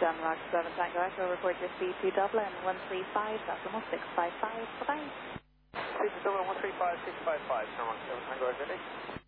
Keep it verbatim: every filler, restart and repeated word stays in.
John Rock seven Tango Echo, report your speed to Dublin one three five, decimal six five five. Bye-bye. Speed to Dublin one three five, six five five, John Rock seven Tango Echo.